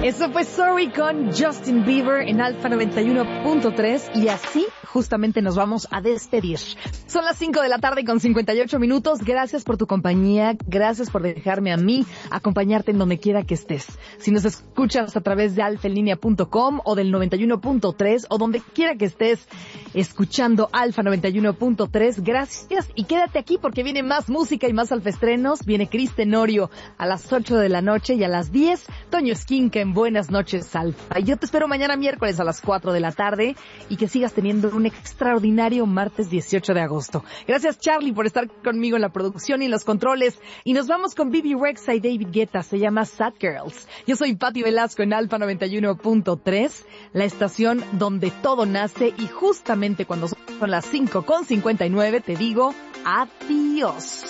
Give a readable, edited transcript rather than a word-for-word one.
Eso fue Sorry con Justin Bieber en Alfa 91.3 y así justamente nos vamos a despedir. Son las 5 de la tarde con 58 minutos. Gracias por tu compañía, gracias por dejarme a mí acompañarte en donde quiera que estés. Si nos escuchas a través de alfaenlinea.com o del 91.3 o donde quiera que estés escuchando Alfa 91.3, gracias y quédate aquí porque viene más música y más alfaestrenos. Viene Cris Tenorio a las 8 de la noche y a las 10 Toño Esquinca en Buenas noches, Alfa. Y yo te espero mañana miércoles a las 4 de la tarde y que sigas teniendo un extraordinario martes 18 de agosto. Gracias, Charlie, por estar conmigo en la producción y en los controles. Y nos vamos con Bibi Rexha y David Guetta. Se llama Sad Girls. Yo soy Pati Velasco en Alfa 91.3, la estación donde todo nace, y justamente cuando son las 5:59 te digo adiós.